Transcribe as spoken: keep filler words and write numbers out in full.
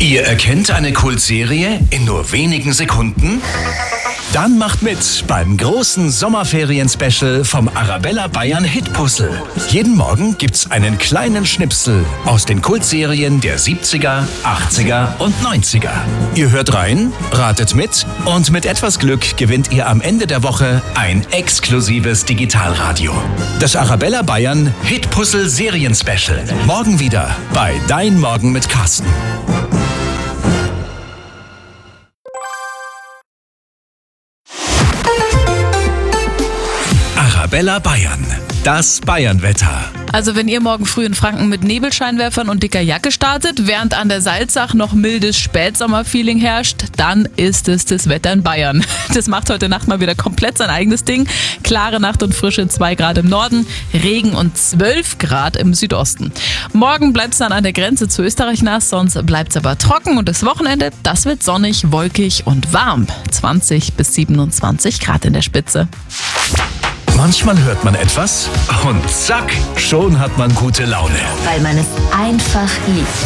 Ihr erkennt eine Kultserie in nur wenigen Sekunden? Dann macht mit beim großen Sommerferien-Special vom Arabella Bayern Hitpuzzle. Jeden Morgen gibt's einen kleinen Schnipsel aus den Kultserien der siebziger, achtziger und neunziger. Ihr hört rein, ratet mit und mit etwas Glück gewinnt ihr am Ende der Woche ein exklusives Digitalradio. Das Arabella Bayern Hitpuzzle Serien-Special. Morgen wieder bei Dein Morgen mit Carsten. Arabella Bayern, das Bayernwetter. Also wenn ihr morgen früh in Franken mit Nebelscheinwerfern und dicker Jacke startet, während an der Salzach noch mildes Spätsommerfeeling herrscht, dann ist es das Wetter in Bayern. Das macht heute Nacht mal wieder komplett sein eigenes Ding. Klare Nacht und Frische zwei Grad im Norden, Regen und zwölf Grad im Südosten. Morgen bleibt es dann an der Grenze zu Österreich nass, sonst bleibt es aber trocken und das Wochenende, das wird sonnig, wolkig und warm. zwanzig bis siebenundzwanzig Grad in der Spitze. Manchmal hört man etwas und zack, schon hat man gute Laune. Weil man es einfach liebt.